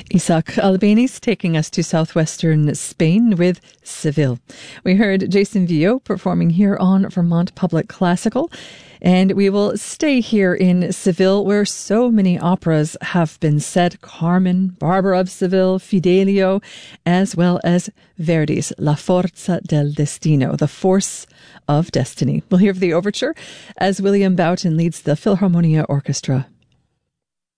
Isaac Albéniz taking us to southwestern Spain with Seville. We heard Jason Vio performing here on Vermont Public Classical. And we will stay here in Seville, where so many operas have been set. Carmen, Barbara of Seville, Fidelio, as well as Verdi's La Forza del Destino, The Force of Destiny. We'll hear the overture as William Boughton leads the Philharmonia Orchestra.